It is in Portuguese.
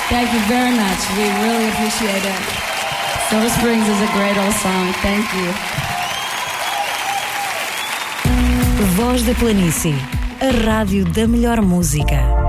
Thank you very much. We really appreciate it. Silver Springs is a great old song. Thank you. Voz da Planície, a rádio da melhor música.